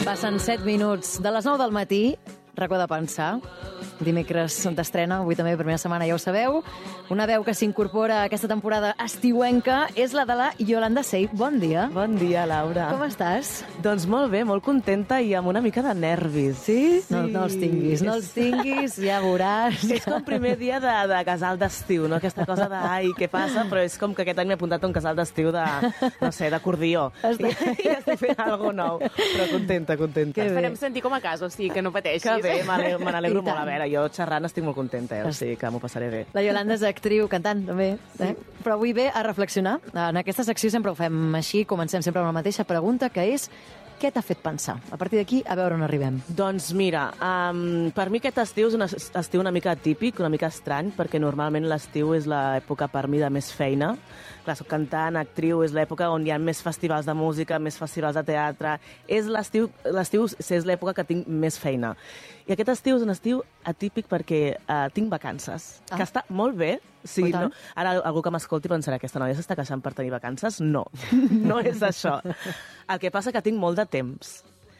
Passen 7 minuts de les 9 del matí, racó de pensar. Dimecres d'estrena, avui també, primera setmana, ja ho sabeu. Una veu que s'incorpora a aquesta temporada estiuenca és la de la Yolanda Sey. Bon dia. Bon dia, Laura. Com estàs? Doncs molt bé, molt contenta i amb una mica de nervis. Sí? No els tinguis, no els tinguis, ja veuràs. És com primer dia de casal d'estiu, no? Aquesta cosa de, ai, què passa? Però és com que aquest any m'he apuntat a un casal d'estiu de, no sé, d'acordió. I estic fent alguna cosa nou, però contenta. Que farem sentir com a casa, o sigui, que no pateixis. Que bé, me n'alegro molt. A veure, jo xerrant estic molt contenta, o sigui que m'ho passaré bé. La Yolanda és actriu, cantant, també. Però avui ve a reflexionar. En aquesta secció sempre ho fem així, comencem sempre amb la mateixa pregunta, que és: què t'ha fet pensar? A partir d'aquí, a veure on arribem. Doncs mira, per mi aquest estiu és un estiu una mica atípic, una mica estrany, perquè normalment l'estiu és l'època per mi de més feina. Clar, soc cantant, actriu, és l'època on hi ha més festivals de música, més festivals de teatre. És l'estiu és l'època que tinc més feina. I aquest estiu és un estiu atípic perquè tinc vacances, que està molt bé. Sí, no? Ara algú que m'escolti pensarà, aquesta noia s'està queixant per tenir vacances? No, no és això. El que passa que tinc molt de temps.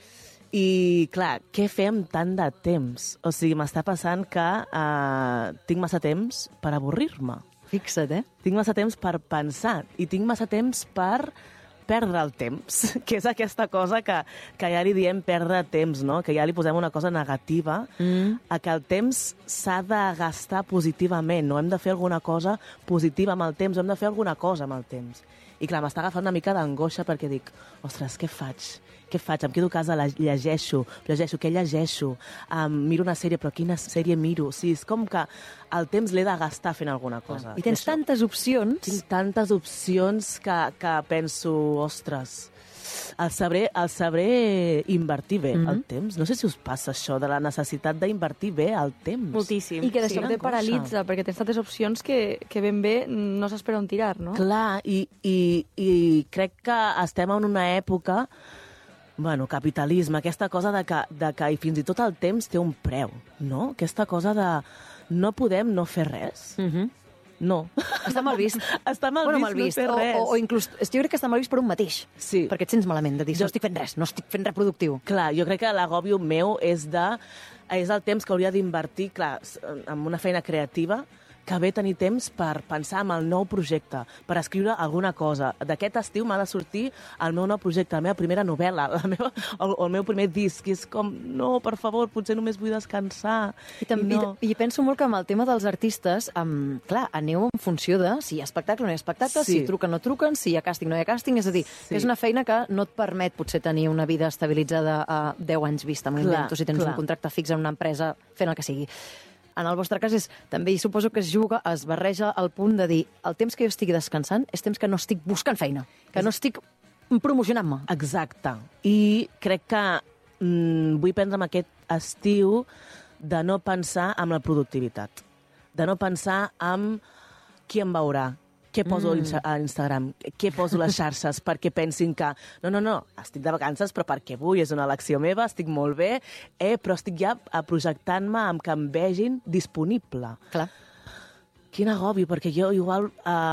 I, clar, què fer amb tant de temps? O sigui, m'està passant que tinc massa temps per avorrir-me. Fixa't, Tinc massa temps per pensar i tinc massa temps per perdre el temps, que és aquesta cosa que ja li diem perdre temps, no? Que ja li posem una cosa negativa, a que el temps s'ha de gastar positivament, no? Hem de fer alguna cosa positiva amb el temps, hem de fer alguna cosa amb el temps. I clar, m'està agafant una mica d'angoixa perquè dic, ostres, què faig? Què faig? Em quedo a casa, llegeixo, què llegeixo? Miro una sèrie, però quina sèrie miro? O sigui, és com que el temps l'he de gastar fent alguna cosa. I tens tantes opcions. Tinc tantes opcions que penso, ostres, el saber invertir bé el temps. No sé si us passa això de la necessitat d'invertir bé el temps. Moltíssim. I que de sobte paralitza, perquè tens tantes opcions que ben bé no saps per on tirar, no? Clar, i crec que estem en una època, bueno, capitalisme, aquesta cosa de que i fins i tot el temps té un preu, no? Aquesta cosa de no podem no fer res. No. Està mal vist. Està mal vist no fer res. O inclús, jo crec que està mal vist per un mateix. Sí. Perquè et sents malament de dir, no estic fent res, no estic fent res productiu. Clar, jo crec que l'agòbio meu és el temps que hauria d'invertir, clar, en una feina creativa, que bé tenir temps per pensar en el nou projecte, per escriure alguna cosa. D'aquest estiu m'ha de sortir el meu nou projecte, la meva primera novel·la, el meu primer disc, i és com, no, per favor, potser només vull descansar. I penso molt que amb el tema dels artistes, clar, aneu en funció de si hi ha espectacle o no hi ha espectacle, si truquen o no truquen, si hi ha càsting o no hi ha càsting, és a dir, que és una feina que no et permet potser tenir una vida estabilitzada a 10 anys vista, si tens un contracte fix en una empresa fent el que sigui. En el vostre cas també suposo que es barreja al punt de dir el temps que jo estigui descansant és temps que no estic buscant feina, que no estic promocionant-me. Exacte. I crec que vull prendre'm aquest estiu de no pensar en la productivitat, de no pensar en qui em veurà, què poso a Instagram, què poso a les xarxes, perquè pensin que no, estic de vacances, però perquè vull, és una elecció meva, estic molt bé, però estic ja projectant-me amb que em vegin disponible. Clar. Quin agobi, perquè jo igual...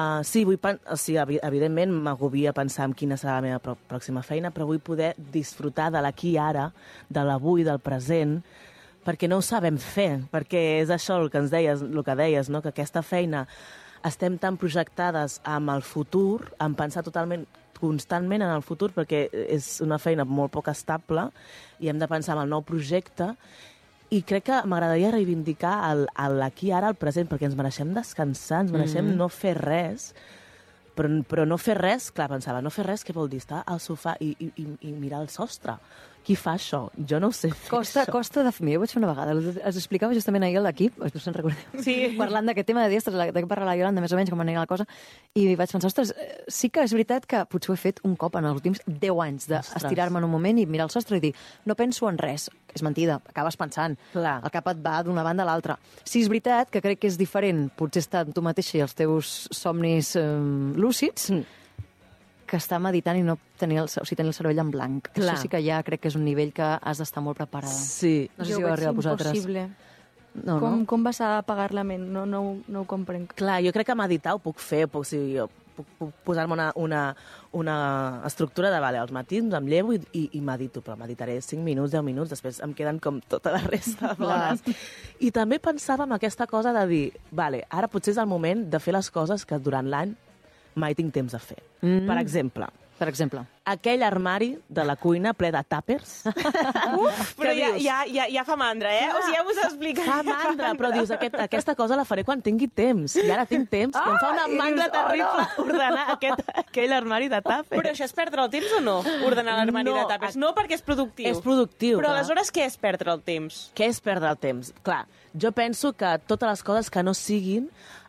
evidentment m'agobia pensar en quina serà la meva pròxima feina, però vull poder disfrutar de l'aquí i ara, de l'avui, del present, perquè no ho sabem fer, perquè és això el que deies, no? Que aquesta feina estem tan projectades amb el futur, en pensar constantment en el futur, perquè és una feina molt poc estable i hem de pensar en el nou projecte, i crec que m'agradaria reivindicar l'aquí ara, el present, perquè ens mereixem descansar, ens mereixem no fer res, però no fer res, clar, pensava, no fer res, què vol dir? Estar al sofà i mirar el sostre. Qui fa això? Jo no ho sé fer Costa de fer. Jo ho vaig fer una vegada. Es explicava justament ahir a l'equip, no se'n recordeu? Sí. Parlant d'aquest tema de dir, de què parla la Yolanda, més o menys, com anirà la cosa, i vaig pensar, ostres, sí que és veritat que potser ho he fet un cop en els últims 10 anys, d'estirar-me en un moment i mirar el sostre i dir, no penso en res. És mentida, acabes pensant. Clar. El cap et va d'una banda a l'altra. Sí, és veritat que crec que és diferent potser estar amb tu mateixa i els teus somnis lúcids, que estar meditant i no tenir el cervell en blanc. Clar. Això sí que ja crec que és un nivell que has d'estar molt preparada. Sí. No sé si ho arriba a vosaltres. Impossible. Com vas a apagar la ment? No ho comprenc. Clar, jo crec que meditar ho puc fer, puc posar-me una estructura de, vale, als matins em llevo i medito, però meditaré 5 minuts, 10 minuts, després em queden com tota la resta d'hores. I també pensava en aquesta cosa de dir, vale, ara potser és el moment de fer les coses que durant l'any mai tinc temps de fer. Per exemple, aquell armari de la cuina ple de tàpers. Però ja fa mandra, eh? O sigui, ja us explica. Fa mandra, però dius, aquesta cosa la faré quan tingui temps. I ara tinc temps. I em fa una mandra terrible ordenar aquell armari de tàpers. Però això és perdre el temps o no? Ordenar l'armari de tàpers. No, perquè és productiu. És productiu, però clar. aleshores què és perdre el temps? Què és perdre el temps? Clar, jo penso que totes les coses que no siguin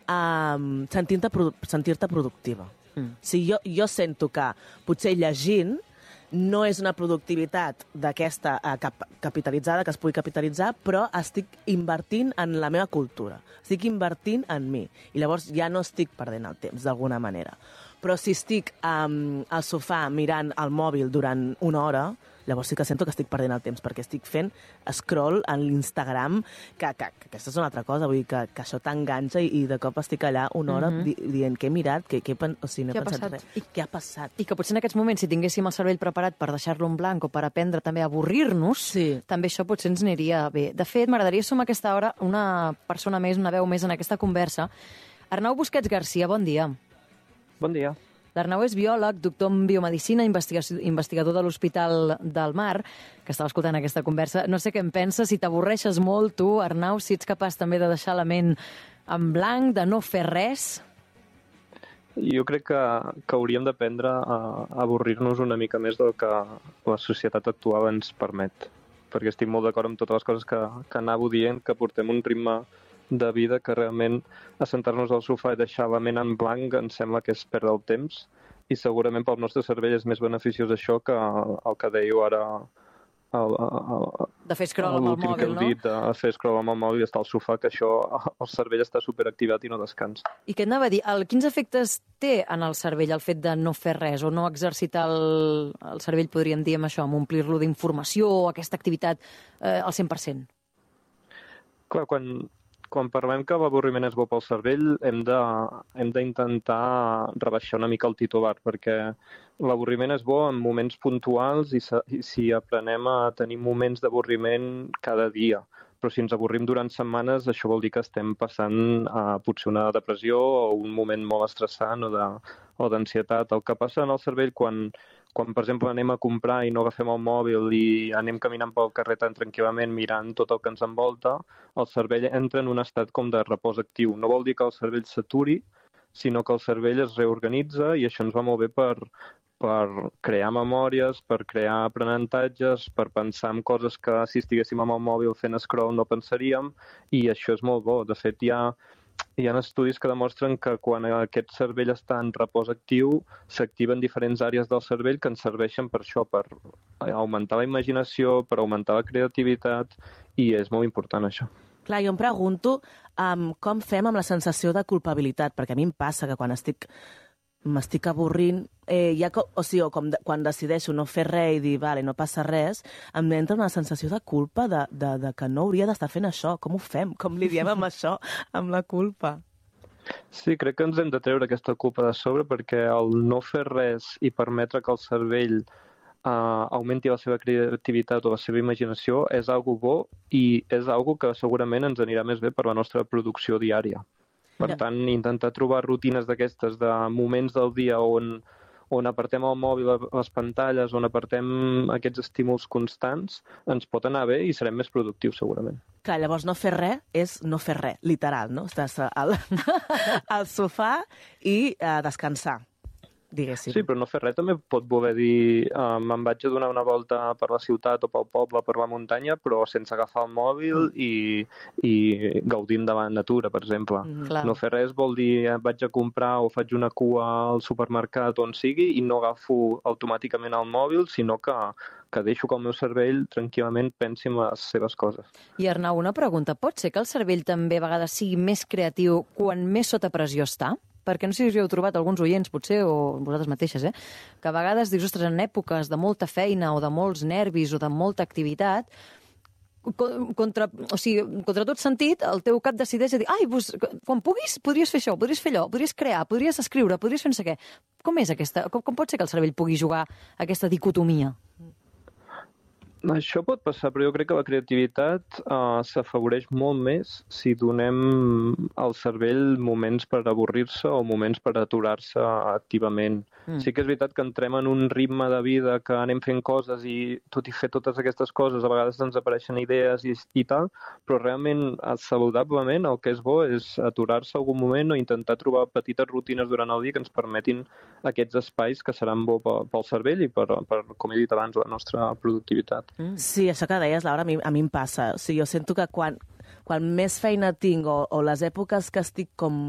sentir-te productiva. Si jo sento que potser llegint no és una productivitat d'aquesta capitalitzada, que es pugui capitalitzar, però estic invertint en la meva cultura, estic invertint en mi, i llavors ja no estic perdent el temps, d'alguna manera. Però si estic al sofà mirant el mòbil durant una hora, llavors sí que sento que estic perdent el temps, perquè estic fent scroll en l'Instagram, que aquesta és una altra cosa, vull dir que això t'enganxa i de cop estic allà una hora dient què he mirat, o sigui, no he pensat res. I què ha passat? I que potser en aquests moments, si tinguéssim el cervell preparat per deixar-lo en blanc o per aprendre també a avorrir-nos, també això potser ens aniria bé. De fet, m'agradaria sumar a aquesta hora una persona més, una veu més en aquesta conversa. Arnau Busquets Garcia, bon dia. Bon dia. L'Arnau és biòleg, doctor en biomedicina, investigador de l'Hospital del Mar, que estava escoltant aquesta conversa. No sé què en penses, si t'avorreixes molt, tu, Arnau, si ets capaç també de deixar la ment en blanc, de no fer res. Jo crec que hauríem d'aprendre a avorrir-nos una mica més del que la societat actual ens permet. Perquè estic molt d'acord amb totes les coses que anàveu dient, que portem un ritme de vida que realment assentar-nos al sofà i deixar la ment en blanc ens sembla que és perdre el temps i segurament pel nostre cervell és més beneficiós això que el que dèieu ara de fer scroll amb el mòbil, no? De fer scroll amb el mòbil i estar al sofà, que això el cervell està superactivat i no descansa. I què anava a dir? Quins efectes té en el cervell el fet de no fer res o no exercitar el cervell, podríem dir, amb això, amb omplir-lo d'informació o aquesta activitat al 100%? Clar, quan parlem que l'avorriment és bo pel cervell, hem d'intentar rebaixar una mica el titular, perquè l'avorriment és bo en moments puntuals i si aprenem a tenir moments d'avorriment cada dia. Però si ens avorrim durant setmanes, això vol dir que estem passant potser una depressió o un moment molt estressant o d'ansietat. El que passa en el cervell quan, per exemple, anem a comprar i no agafem el mòbil i anem caminant pel carrer tan tranquil·lament mirant tot el que ens envolta, el cervell entra en un estat com de repòs actiu. No vol dir que el cervell s'aturi, sinó que el cervell es reorganitza i això ens va molt bé per crear memòries, per crear aprenentatges, per pensar en coses que si estiguéssim amb el mòbil fent scroll no pensaríem, i això és molt bo. De fet, hi ha estudis que demostren que quan aquest cervell està en repòs actiu s'activen diferents àrees del cervell que ens serveixen per això, per augmentar la imaginació, per augmentar la creativitat, i és molt important això. Clar, jo em pregunto com fem amb la sensació de culpabilitat, perquè a mi em passa que quan m'estic avorrint, quan decideixo no fer res i dir, vale, no passa res, em entra una sensació de culpa de que no hauria d'estar fent això. Com ho fem? Com lidiem amb això, amb la culpa? Sí, crec que ens hem de treure aquesta culpa de sobre, perquè el no fer res i permetre que el cervell augmenti la seva creativitat o la seva imaginació és algo bo i és algo que segurament ens anirà més bé per la nostra producció diària. Per tant, intentar trobar rutines d'aquestes, de moments del dia on apartem el mòbil, les pantalles, on apartem aquests estímuls constants, ens pot anar bé i serem més productius, segurament. Clar, llavors no fer res és no fer res, literal, no? Estàs al sofà i descansar, diguéssim. Sí, però no fer res també pot voler dir me'n vaig a donar una volta per la ciutat o pel poble, per la muntanya, però sense agafar el mòbil i gaudint de la natura, per exemple. No fer res vol dir vaig a comprar o faig una cua al supermercat on sigui i no agafo automàticament el mòbil, sinó que deixo que el meu cervell tranquil·lament pensi en les seves coses. I Arnau, una pregunta. Pot ser que el cervell també a vegades sigui més creatiu quan més sota pressió està? Perquè no sé si heu trobat alguns oients, potser, o vosaltres mateixes, que a vegades dius, ostres, en èpoques de molta feina o de molts nervis o de molta activitat, contra tot sentit, el teu cap decideix dir, doncs, quan puguis, podries fer això, podries fer allò, podries crear, podries escriure, podries fer no sé què. Com és aquesta? Com pot ser que el cervell pugui jugar aquesta dicotomia? Això pot passar, però jo crec que la creativitat s'afavoreix molt més si donem al cervell moments per avorrir-se o moments per aturar-se activament. Sí que és veritat que entrem en un ritme de vida que anem fent coses i tot i fer totes aquestes coses a vegades ens apareixen idees i tal, però realment saludablement el que és bo és aturar-se algun moment o intentar trobar petites rutines durant el dia que ens permetin aquests espais que seran bo pel cervell i per, com he dit abans, la nostra productivitat. Sí, això que deies, Laura, a mi em passa. O sigui, jo sento que quan més feina tinc o les èpoques que estic com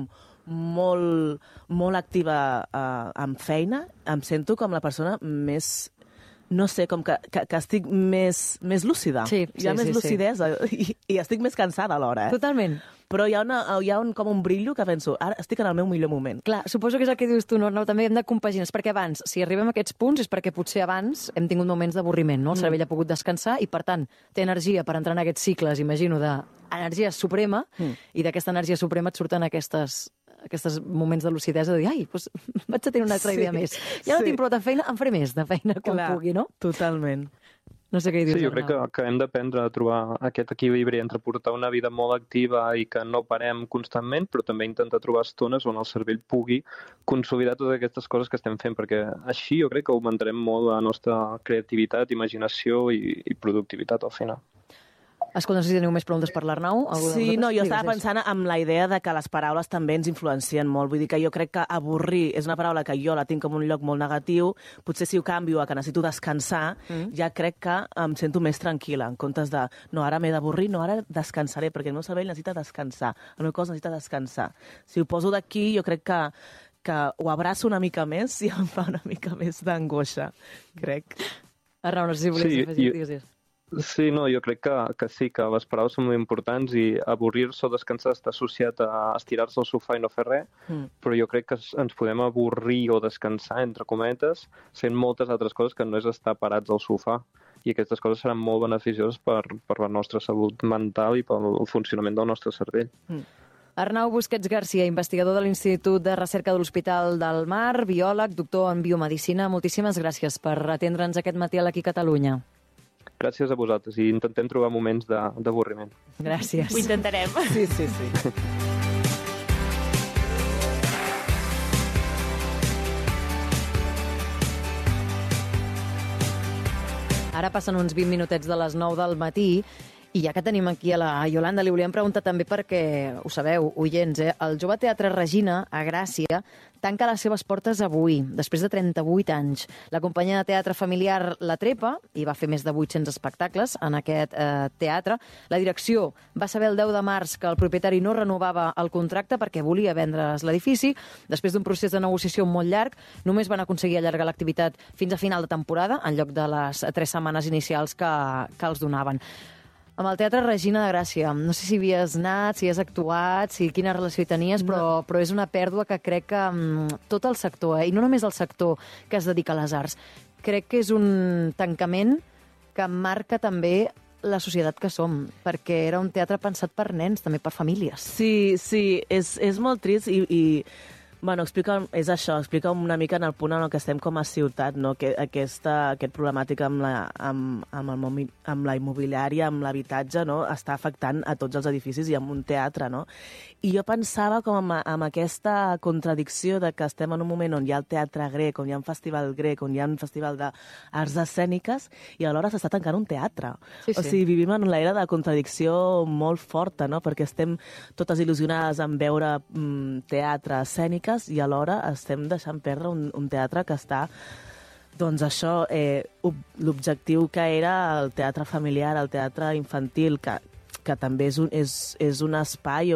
molt activa amb feina, em sento com la persona més... No sé, com que estic més lúcida. Sí, hi ha més lucidesa i estic més cansada alhora, Totalment. Però hi ha com un brillo que penso, ara estic en el meu millor moment. Clar, suposo que és el que dius tu, no? També hem de compaginar, perquè abans, si arribem a aquests punts, és perquè potser abans hem tingut moments d'avorriment, no? El cervell ha pogut descansar i, per tant, té energia per entrar en aquests cicles, imagino, d'energia suprema, i d'aquesta energia suprema et surten aquests moments de lucidesa de dir, doncs vaig a tenir una altra idea més. Ja no tinc prou de feina, en faré més de feina quan pugui, no? Totalment. No sé què hi dius, jo crec que hem d'aprendre a trobar aquest equilibri entre portar una vida molt activa i que no parem constantment, però també intentar trobar estones on el cervell pugui consolidar totes aquestes coses que estem fent, perquè així jo crec que augmentarem molt la nostra creativitat, imaginació i productivitat al final. Escolta, no sé si teniu més preguntes per l'Arnau. Sí, no, jo estava pensant en la idea de que les paraules també ens influencien molt. Vull dir que jo crec que avorrir és una paraula que jo la tinc com un lloc molt negatiu. Potser si ho canvio a que necessito descansar, ja crec que em sento més tranquil·la, en comptes de, no, ara m'he d'avorrir, no, ara descansaré, perquè el meu cervell necessita descansar, el meu cos necessita descansar. Si ho poso d'aquí, jo crec que ho abraço una mica més i em fa una mica més d'angoixa, crec. Arnau, no sé si volies afegir, digues. Sí, no, jo crec que sí, que les paraules són molt importants i avorrir-se o descansar està associat a estirar-se al sofà i no fer res, però jo crec que ens podem avorrir o descansar, entre cometes, fent moltes altres coses que no és estar parats al sofà. I aquestes coses seran molt beneficioses per la nostra salut mental i pel funcionament del nostre cervell. Arnau Busquets Garcia, investigador de l'Institut de Recerca de l'Hospital del Mar, biòleg, doctor en biomedicina. Moltíssimes gràcies per atendre'ns aquest matí a l'Aquí Catalunya. Gràcies a vosaltres i intentem trobar moments d'avorriment. Gràcies. Ho intentarem. Sí. Ara passen uns 20 minutets de les 9 del matí i ja que tenim aquí a la Iolanda, li volíem preguntar també perquè, ho sabeu, oients, el Jove Teatre Regina, a Gràcia, tanca les seves portes avui, després de 38 anys. La companyia de teatre familiar La Trepa hi va fer més de 800 espectacles en aquest teatre. La direcció va saber el 10 de març que el propietari no renovava el contracte perquè volia vendre's l'edifici. Després d'un procés de negociació molt llarg, només van aconseguir allargar l'activitat fins a final de temporada, en lloc de les 3 setmanes inicials que els donaven. Amb el Teatre Regina de Gràcia, no sé si havies anat, si has actuat, quina relació hi tenies, però és una pèrdua que crec que tot el sector, i no només el sector que es dedica a les arts, crec que és un tancament que marca també la societat que som, perquè era un teatre pensat per nens, també per famílies. Sí, és molt trist i bueno, és això, explica una mica en el punt en el que estem com a ciutat, no? Aquest problemàtica amb la immobiliària, amb l'habitatge, no? Està afectant a tots els edificis i amb un teatre, no? I jo pensava com amb aquesta contradicció de que estem en un moment on hi ha el teatre grec, on hi ha un festival grec, on hi ha un festival d'arts escèniques, i alhora s'està tancant un teatre. Sí. O sigui, vivim en l'era de contradicció molt forta, no? Perquè estem totes il·lusionades en veure teatre escèniques i alhora estem deixant perdre un teatre que està, doncs això, l'objectiu que era el teatre familiar, el teatre infantil, que també és un espai,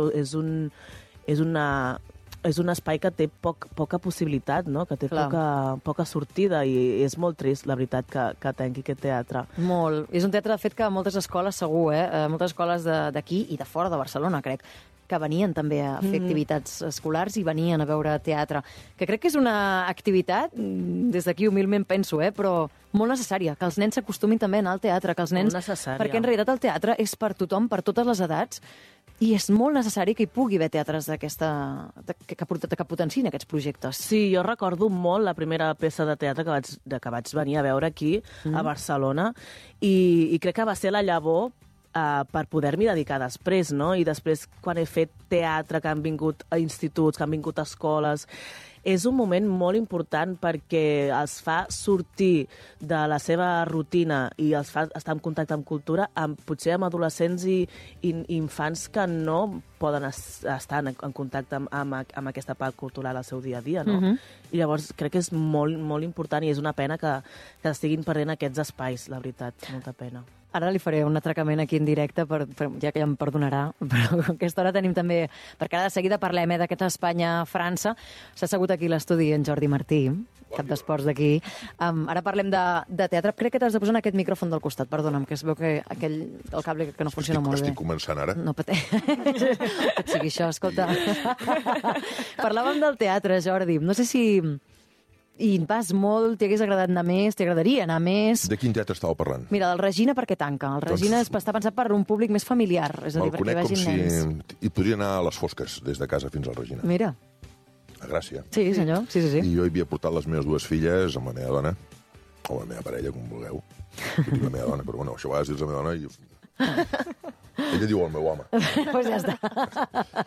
és un espai que té poca possibilitat, no? Que té poca sortida i és molt trist, la veritat, que tanqui aquest teatre. Molt. És un teatre, de fet, que a moltes escoles segur, moltes escoles d'aquí i de fora de Barcelona, crec, que venien també a fer activitats escolars i venien a veure teatre, que crec que és una activitat, des d'aquí humilment penso, però molt necessària, que els nens s'acostumin també a anar al teatre, que els nens... Perquè en realitat el teatre és per tothom, per totes les edats, i és molt necessari que hi pugui haver teatres que potenciïn aquests projectes. Sí, jo recordo molt la primera peça de teatre que vaig venir a veure aquí, a Barcelona, i crec que va ser la llavor per poder-m'hi dedicar després, no? I després, quan he fet teatre, que han vingut a instituts, que han vingut a escoles... És un moment molt important perquè els fa sortir de la seva rutina i els fa estar en contacte amb cultura, potser amb adolescents i infants que no poden estar en contacte amb aquesta part cultural al seu dia a dia, no? I llavors crec que és molt, molt important i és una pena que estiguin perdent aquests espais, la veritat, molta pena. Ara li faré un atracament aquí en directe, ja que ja em perdonarà, però a aquesta hora tenim també... Perquè ara de seguida parlem d'aquest Espanya-França. S'ha assegut aquí a l'estudi en Jordi Martí, cap d'esports d'aquí. Ara parlem de teatre. Crec que t'has de posar en aquest micròfon del costat, perdona'm, que es veu que el cable que no funciona molt bé. Estic començant ara. No pot sigui això, escolta. Parlàvem del teatre, Jordi. No sé si... I vas molt, t'hi hagués agradat anar més, t'agradaria anar més... De quin teatre estàveu parlant? Mira, del Regina perquè tanca. El Regina està pensat per un públic més familiar, és a dir, perquè vagin nens. Me'l conec com si hi podria anar a les fosques, des de casa fins al Regina. Mira. A Gràcia. Sí, senyor, sí. I jo hi havia portat les meves dues filles amb la meva dona, o la meva parella, com vulgueu. Jo dic la meva dona, però bueno, això a vegades dius la meva dona i... Ella diu el meu home. Doncs ja està.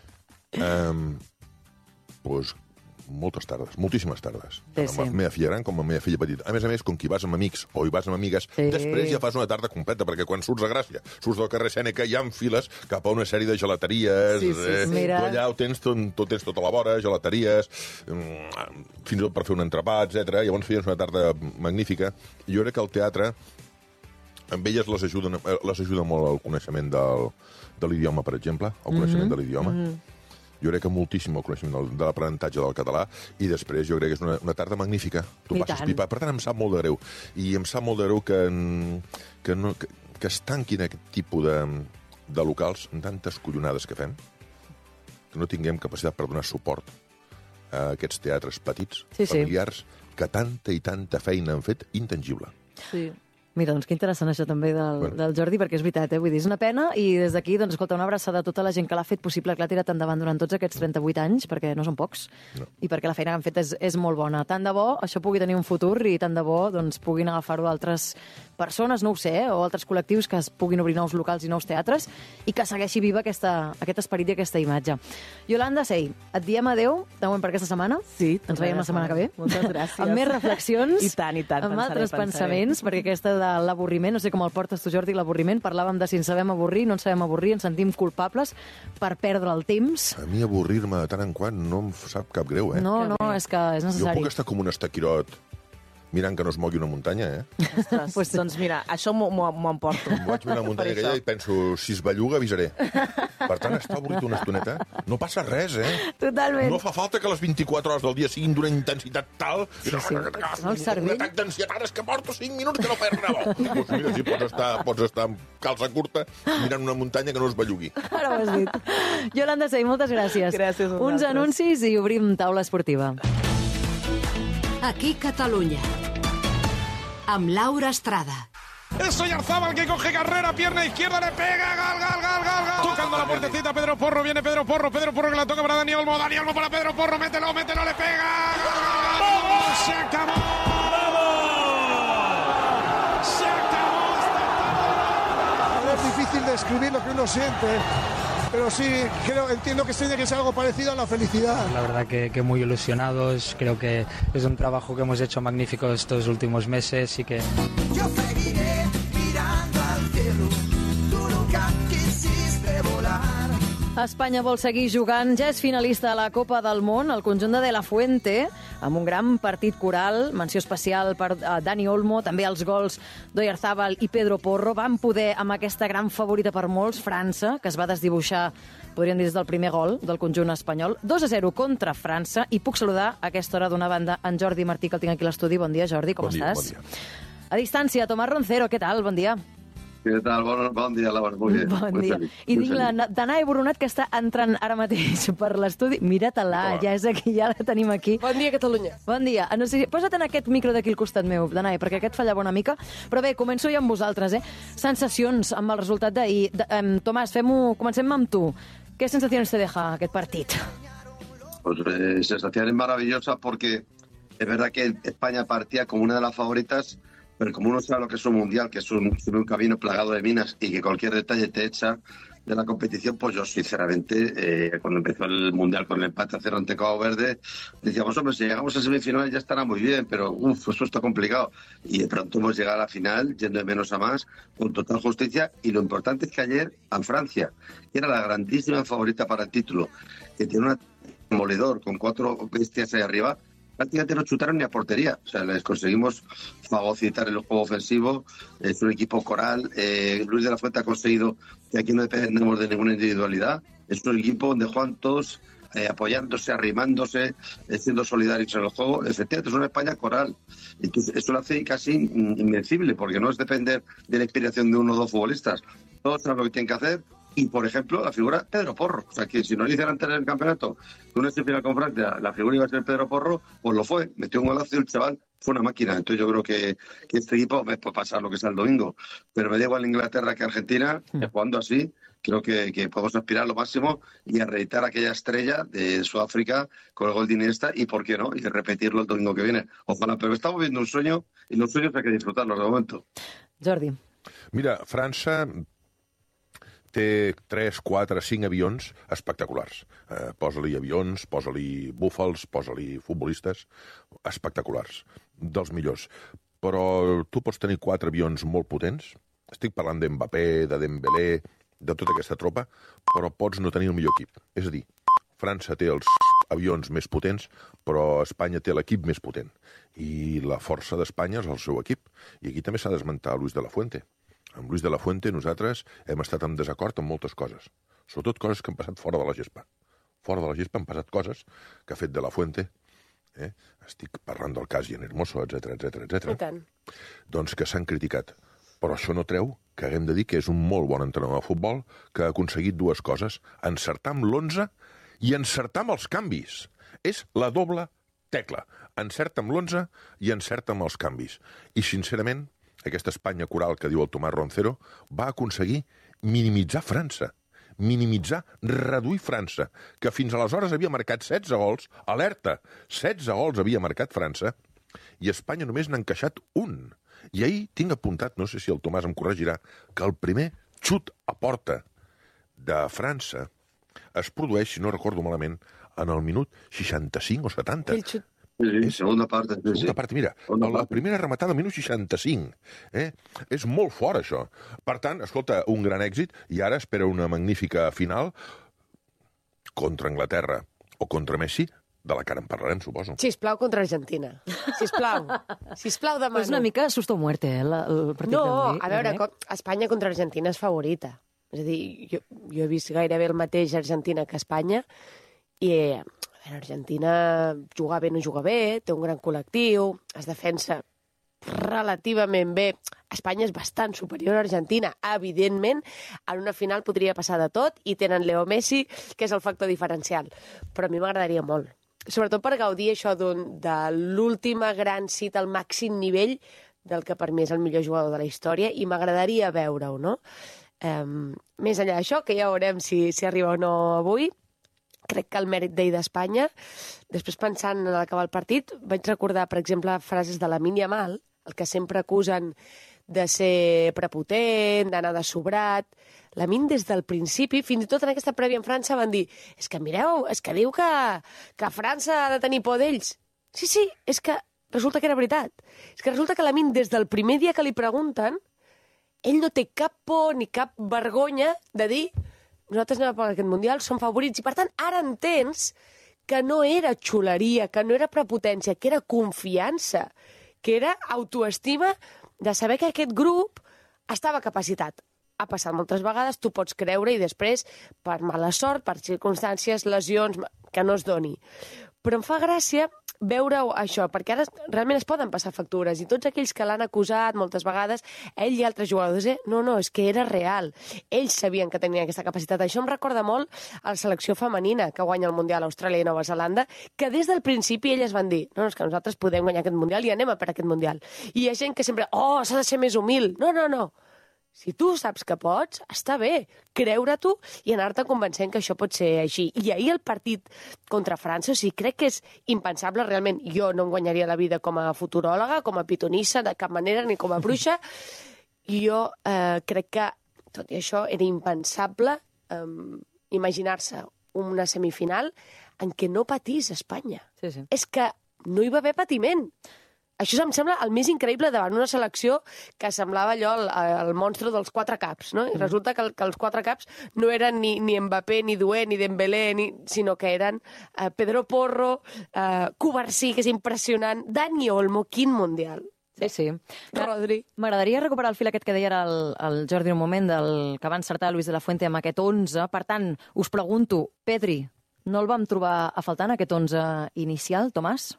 Doncs moltes tardes, moltíssimes tardes. Sí, amb la meva filla gran com amb la meva filla petita. A més, com que hi vas amb amics o hi vas amb amigues, després ja fas una tarda completa, perquè quan surts a Gràcia, surts del carrer Sèneca, hi ha files cap a una sèrie de gelateries. Tu allà ho tens tota la vora, gelateries, fins i tot per fer un entrepà, etc. Llavors feies una tarda magnífica. Jo crec que el teatre, amb elles les ajuda molt el coneixement de l'idioma, per exemple, el coneixement de l'idioma. Jo crec que moltíssim el coneixement de l'aprenentatge del català, i després jo crec que és una tarda magnífica. Tu passes pipa. Per tant, em sap molt de greu. I em sap molt de greu que es tanquin aquest tipus de locals amb tantes collonades que fem, que no tinguem capacitat per donar suport a aquests teatres petits, familiars, que tanta i tanta feina han fet intangible. Sí. Mira, doncs que interessant això també del Jordi, perquè és veritat, vull dir, és una pena, i des d'aquí, doncs, escolta, una abraçada a tota la gent que l'ha fet possible, que l'ha tirat endavant durant tots aquests 38 anys, perquè no són pocs, i perquè la feina que han fet és molt bona. Tant de bo això pugui tenir un futur, i tant de bo doncs, puguin agafar-ho altres persones, no ho sé, o altres col·lectius que es puguin obrir nous locals i nous teatres, i que segueixi viva aquest esperit i aquesta imatge. Yolanda Sey, et diem adeu, de moment per aquesta setmana. Sí. Ens veiem la setmana que ve. Moltes gràcies. Amb més reflexions. I tant. Amb altres pensaments, perquè aquesta de l'avorriment, no sé com el portes tu, Jordi, l'avorriment, parlàvem de si ens sabem avorrir, no ens sabem avorrir, ens sentim culpables per perdre el temps. A mi avorrir-me de tant en quant no em sap cap greu, No, és que és necessari. Jo puc estar com un estaquirot mirant que no es mogui una muntanya, Ostres, doncs mira, això m'ho emporto. Em vaig mirar una muntanya aquella i penso, si es belluga avisaré. Per tant, està avorrit una estoneta. No passa res, Totalment. No fa falta que les 24 hores del dia siguin d'una intensitat tal... Sí. Un atac d'ansietat, és que porto 5 minuts que no faig res. Doncs mira, sí, pots estar amb calça curta mirant una muntanya que no es bellugui. Ara ho has dit. Yolanda Sey, moltes gràcies. Gràcies a vosaltres. Uns anuncis i obrim taula esportiva. Aquí Catalunya, amb Laura Estrada. Es Oyarzábal que coge carrera, pierna izquierda, le pega, gal. Tocando la puertecita, Pedro Porro, viene Pedro Porro que la toca para Dani Olmo para Pedro Porro, mételo, le pega. ¡Vamos! ¡Se acabó! ¡Se acabó! Es difícil describir lo que uno siente, pero sí, entiendo que tiene que ser algo parecido a la felicidad. La verdad que muy ilusionados, creo que es un trabajo que hemos hecho magnífico estos últimos meses y que... Yo seguiré mirando al cielo, tú nunca quisiste volar. Espanya vol seguir jugant, ja és finalista de la Copa del Món, el conjunt de La Fuente, amb un gran partit coral, menció especial per Dani Olmo, també els gols d'Oyarzabal i Pedro Porro. Van poder, amb aquesta gran favorita per molts, França, que es va desdibuixar, podríem dir, des del primer gol del conjunt espanyol, 2-0 contra França, i puc saludar a aquesta hora d'una banda en Jordi Martí, que el tinc aquí a l'estudi. Bon dia, Jordi, com estàs? Bon dia. A distància, Tomàs Roncero, què tal? Bon dia. Què tal? Bon dia, Laura. Molt bé. Bon dia. I tinc la Danae Boronat, que està entrant ara mateix per l'estudi. Mira-te-la, ja és aquí, ja la tenim aquí. Bon dia, Catalunya. Bon dia. No sé, posa't en aquest micro d'aquí al costat meu, Danae, perquè aquest fallava una mica. Però bé, començo ja amb vosaltres, Sensacions amb el resultat d'ahir. Tomàs, comencem amb tu. ¿Qué sensaciones te deja aquest partit? Pues sensaciones maravillosas porque es verdad que España partía como una de las favoritas, pero como uno sabe lo que es un mundial, que es un camino plagado de minas y que cualquier detalle te echa de la competición, pues yo sinceramente, cuando empezó el mundial con el empate a 0 ante Cabo Verde, decíamos, hombre, si llegamos a semifinales ya estará muy bien, pero eso está complicado. Y de pronto hemos llegado a la final, yendo de menos a más, con total justicia. Y lo importante es que ayer, a Francia, que era la grandísima favorita para el título, que tiene un demoledor con 4 bestias ahí arriba, prácticamente no chutaron ni a portería. O sea, les conseguimos fagocitar en el juego ofensivo. Es un equipo coral. Luis de la Fuente ha conseguido que aquí no dependemos de ninguna individualidad. Es un equipo donde juegan todos apoyándose, arrimándose, siendo solidarios en el juego. Efectivamente, es una España coral. Entonces, eso lo hace casi invencible, porque no es depender de la inspiración de uno o dos futbolistas. Todos saben lo que tienen que hacer. Y, por ejemplo, la figura Pedro Porro. O sea, que si no le hicieran tener el campeonato que una semifinal con Francia, la figura iba a ser Pedro Porro, pues lo fue. Metió un golazo y el chaval fue una máquina. Entonces yo creo que este equipo puede pasar lo que sea el domingo. Pero me da igual Inglaterra que Argentina, que jugando así, creo que podemos aspirar a lo máximo y a reeditar aquella estrella de Sudáfrica con el gol de Iniesta y, ¿por qué no?, y repetirlo el domingo que viene. Ojalá, pero estamos viendo un sueño y los sueños hay que disfrutarlos de momento. Jordi. Mira, França té 3, 4, 5 avions espectaculars. Posa-li avions, posa-li búfals, posa-li futbolistes espectaculars, dels millors. Però tu pots tenir 4 avions molt potents, estic parlant d'Mbappé, de Dembélé, de tota aquesta tropa, però pots no tenir el millor equip. És a dir, França té els avions més potents, però Espanya té l'equip més potent. I la força d'Espanya és el seu equip. I aquí també s'ha d'esmentar Luis de la Fuente. Amb Luis de la Fuente nosaltres hem estat en desacord amb moltes coses, sobretot coses que han passat fora de la gespa. Fora de la gespa han passat coses que ha fet de la Fuente, estic parlant del cas Jan Hermoso, etc. Doncs que s'han criticat. Però això no treu que haguem de dir que és un molt bon entrenador de futbol que ha aconseguit 2 coses, encertar amb l'11 i encertar amb els canvis. És la doble tecla. Encerta amb l'11 i encerta amb els canvis. I, sincerament, aquesta Espanya coral que diu el Tomàs Roncero va aconseguir minimitzar França, reduir França, que fins aleshores havia marcat 16 gols, alerta, 16 gols havia marcat França, i Espanya només n'ha encaixat un. I ahir tinc apuntat, no sé si el Tomàs em corregirà, que el primer xut a porta de França es produeix, si no recordo malament, en el minut 65 o 70. El xut. Sí, segunda part. Segunda part, mira, la primera rematada al minut 65. És molt fort, això. Per tant, escolta, un gran èxit, i ara espera una magnífica final contra Anglaterra o contra Messi, de la que ara en parlarem, suposo. Sisplau, contra Argentina. Sisplau, demano. És una mica susto o muerte, el partit d'avui. No, a veure, Espanya contra Argentina és favorita. És a dir, jo he vist gairebé el mateix Argentina que Espanya, i Argentina juga bé o no juga bé, té un gran col·lectiu, es defensa relativament bé. Espanya és bastant superior a Argentina. Evidentment, en una final podria passar de tot i tenen Leo Messi, que és el factor diferencial. Però a mi m'agradaria molt. Sobretot per gaudir això de l'última gran cita al màxim nivell del que per mi és el millor jugador de la història, i m'agradaria veure-ho, no? Més enllà d'això, que ja veurem si arriba o no avui, crec que el mèrit d'ahir d'Espanya, després pensant en l'acabar el partit, vaig recordar, per exemple, frases de Lamine Yamal, el que sempre acusen de ser prepotent, d'anar de sobrat. Lamine, des del principi, fins i tot en aquesta prèvia en França, van dir, és que mireu, és que diu que França ha de tenir por d'ells. Sí, és que resulta que era veritat. És que resulta que Lamine, des del primer dia que li pregunten, ell no té cap por ni cap vergonya de dir nosaltres anem a pagar aquest Mundial, som favorits, i per tant ara entens que no era xuleria, que no era prepotència, que era confiança, que era autoestima de saber que aquest grup estava capacitat. Ha passat moltes vegades, tu pots creure, i després, per mala sort, per circumstàncies, lesions, que no es doni. Però em fa gràcia veure això, perquè ara realment es poden passar factures, i tots aquells que l'han acusat moltes vegades, ell i altres jugadors, no, és que era real. Ells sabien que tenien aquesta capacitat. Això em recorda molt a la selecció femenina que guanya el Mundial a Austràlia i Nova Zelanda, que des del principi elles van dir, no, és que nosaltres podem guanyar aquest Mundial i anem a per aquest Mundial. I hi ha gent que sempre, s'ha de ser més humil. No. Si tu saps que pots, està bé, creure-t'ho i anar-te convencent que això pot ser així. I ahir el partit contra França, crec que és impensable, realment. Jo no em guanyaria la vida com a futuròloga, com a pitonissa, de cap manera, ni com a bruixa. I jo crec que, tot i això, era impensable imaginar-se una semifinal en què no patís Espanya. Sí. És que no hi va haver patiment. Això em sembla el més increïble davant una selecció que semblava allò el monstre dels 4 caps, no? I resulta que els 4 caps no eren ni Mbappé, ni Doué, ni Dembélé, sinó que eren Pedro Porro, Cubarsí, que és impressionant, Dani Olmo, quin Mundial. Sí. Rodri. M'agradaria recuperar el fil aquest que deia ara el Jordi un moment, del que va encertar Luis de la Fuente amb aquest 11. Per tant, us pregunto, Pedri, no el vam trobar a faltar en aquest 11 inicial, Tomàs?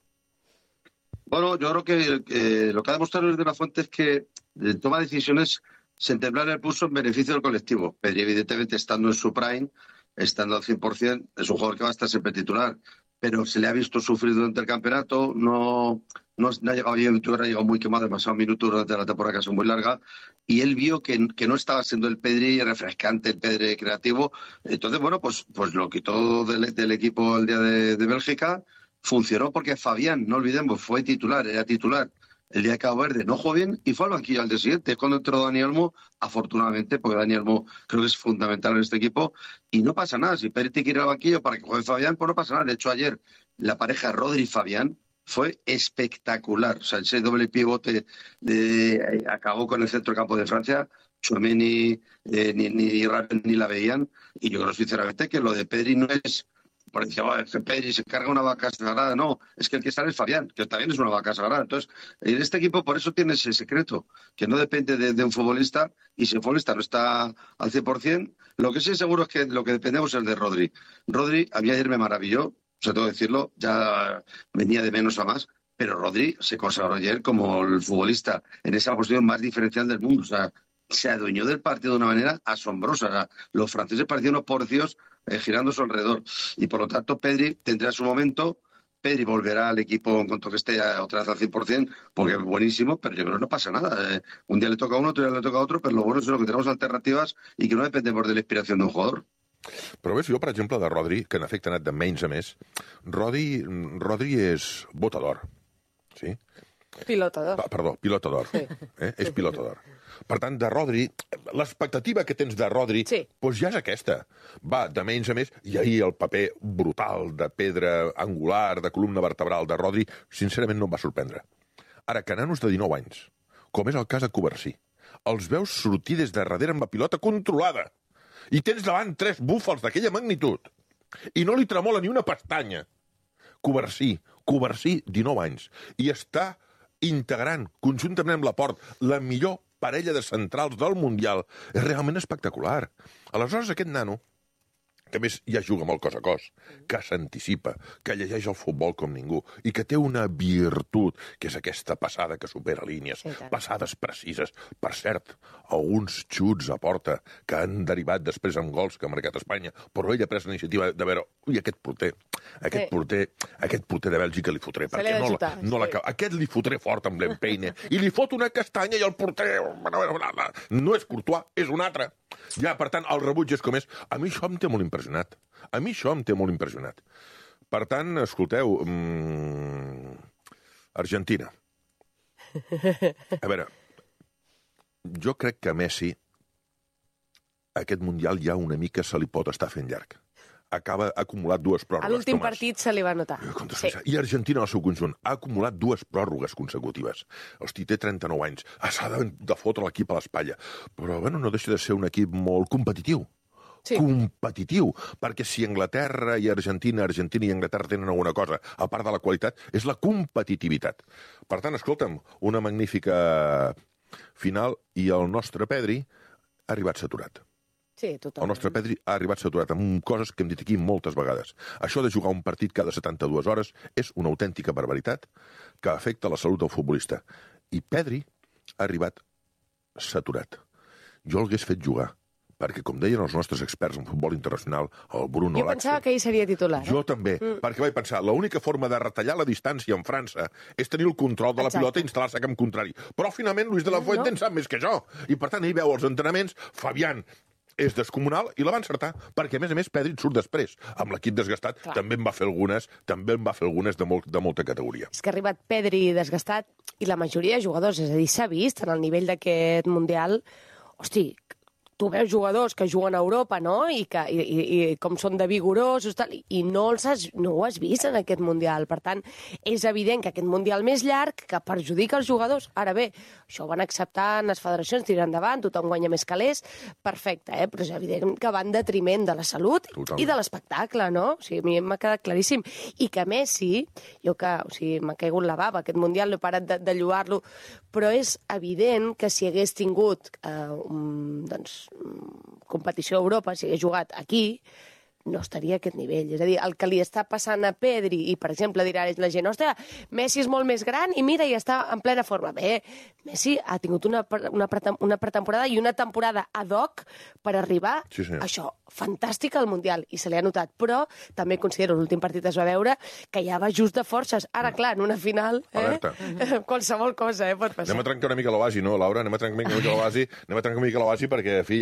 Bueno, yo creo que lo que ha demostrado Luis de la Fuente es que toma decisiones sin temblar el pulso en beneficio del colectivo. Pedri, evidentemente, estando en su prime, estando al 100%, es un jugador que va a estar siempre titular, pero se le ha visto sufrir durante el campeonato, no ha llegado bien, ha llegado muy quemado, demasiados minutos durante la temporada que ha sido muy larga, y él vio que no estaba siendo el Pedri refrescante, el Pedri creativo. Entonces, bueno, pues lo quitó del equipo el día de Bélgica. Funcionó porque Fabián, no olvidemos, era titular el día de Cabo Verde, no jugó bien y fue al banquillo al día siguiente. Es cuando entró Dani Olmo, afortunadamente, porque Dani Olmo creo que es fundamental en este equipo, y no pasa nada. Si Pedri quiere ir al banquillo para que juegue Fabián, pues no pasa nada. De hecho, ayer la pareja Rodri-Fabián fue espectacular. O sea, ese doble pivote acabó con el centro del campo de Francia. Tchouaméni ni Rappen ni la veían. Y yo creo sinceramente que lo de Pedri no es... Porque decía, Pedri se carga una vaca sagrada. No, es que el que sale es Fabián, que también es una vaca sagrada. Entonces, en este equipo por eso tiene ese secreto, que no depende de un futbolista, y si el futbolista no está al 100%, lo que sí seguro es que lo que dependemos es de Rodri. Rodri, a mí ayer me maravilló, o sea, tengo que decirlo, ya venía de menos a más, pero Rodri se consagró ayer como el futbolista en esa posición más diferencial del mundo. O sea, se adueñó del partido de una manera asombrosa. O sea, los franceses parecían unos porcios girando a su alrededor. Y por lo tanto, Pedri tendrá su momento. Pedri volverá al equipo en cuanto que esté otra vez al 100%, porque es buenísimo, pero yo creo que no pasa nada. Un día le toca a uno, otro día le toca a otro, pero lo bueno es que tenemos alternativas i que no dependemos de la inspiració d'un jugador. Però ves, jo, per exemple, de Rodri, que en efecte ha anat de menys a més, Rodri és bota d'or, sí? Pilota d'or. Perdó, pilota d'or. Sí. És pilota d'or. Per tant, de Rodri, l'expectativa que tens de Rodri, doncs ja és aquesta. Va de menys a més, i ahir el paper brutal de pedra angular, de columna vertebral de Rodri, sincerament no em va sorprendre. Ara, que nanos de 19 anys, com és el cas de Cubarsí, els veus sortir des de darrere amb la pilota controlada, i tens davant 3 búfals d'aquella magnitud, i no li tremola ni una pestanya. Cubarsí, 19 anys, i està integrant, conjuntament amb Laporte, la millor parella de centrals del Mundial, és realment espectacular. Aleshores, aquest nano, que a més ja juga molt cos a cos, que s'anticipa, que llegeix el futbol com ningú, i que té una virtut, que és aquesta passada que supera línies, passades precises. Per cert, alguns xuts a porta que han derivat després en gols que ha marcat Espanya, però ell ha pres la iniciativa de veure, ui, aquest porter de Bèlgica li fotré, perquè no l'acaba. Aquest li fotré fort amb l'empeine, i li fot una castanya i el porter... No és Courtois, és un altre. Ja, per tant, el rebuig és com és. A mi això em té molt impressionat. Per tant, escolteu, Argentina. A veure, jo crec que a Messi aquest Mundial ja una mica se li pot estar fent llarg. Ha acumulat 2 pròrrogues. A l'últim partit se li va notar. I Argentina, al seu conjunt, ha acumulat 2 pròrrogues consecutives. Hosti, té 39 anys. S'ha de fotre l'equip a l'espatlla. Però, bueno, no deixa de ser un equip molt competitiu. Competitiu, perquè si Anglaterra i Argentina i Anglaterra tenen alguna cosa, a part de la qualitat, és la competitivitat. Per tant, escolta'm, una magnífica final, i el nostre Pedri ha arribat saturat. Sí, totalment. El nostre Pedri ha arribat saturat amb coses que hem dit aquí moltes vegades. Això de jugar un partit cada 72 hores és una autèntica barbaritat que afecta la salut del futbolista. I Pedri ha arribat saturat. Jo l'hagués fet jugar, perquè, com deien els nostres experts en futbol internacional, el Bruno Jo pensava que ell seria titular. Jo també, perquè vaig pensar, l'única forma de retallar la distància en França és tenir el control de la pilota i instal·lar-se a camp contrari. Però, finalment, Luis de la Fuente en sap més que jo. I, per tant, ell veu els entrenaments, Fabián és descomunal i la va encertar, perquè, a més, Pedri surt després. Amb l'equip desgastat també en va fer algunes de molta categoria. És que ha arribat Pedri desgastat i la majoria de jugadors, és a dir, s'ha vist en el nivell d'aquest Mundial, hosti, tu veus jugadors que juguen a Europa, no?, i com són de vigorosos, tal, i no ho has vist en aquest Mundial. Per tant, és evident que aquest Mundial més llarg que perjudica els jugadors. Ara bé, això ho van acceptar en les federacions, tirar endavant, tothom guanya més calés, perfecte, però és evident que va en detriment de la salut i de l'espectacle, no? O sigui, a mi m'ha quedat claríssim. I que Messi, m'ha caigut la bava, aquest Mundial no he parat de lloar-lo, però és evident que si hagués tingut competició a Europa, si hagués jugat aquí, no estaria a aquest nivell. És a dir, el que li està passant a Pedri, i per exemple dirà la gent, ostres, Messi és molt més gran i mira, i està en plena forma. Bé, Messi ha tingut una pretemporada i una temporada ad hoc per arribar a això, fantàstica al Mundial, i se li ha notat. Però també considero, l'últim partit es va veure, que ja va just de forces. Ara, clar, en una final, qualsevol cosa pot passar. Anem a trencar una mica la base, no, Laura? Anem a trencar una mica la base perquè, en fi,